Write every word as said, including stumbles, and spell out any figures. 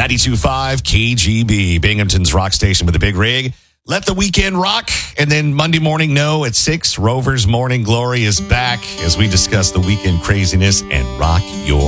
ninety-two point five K G B, Binghamton's rock station with the big rig. Let the weekend rock. And then Monday morning, no, at six, Rover's Morning Glory is back as we discuss the weekend craziness and rock your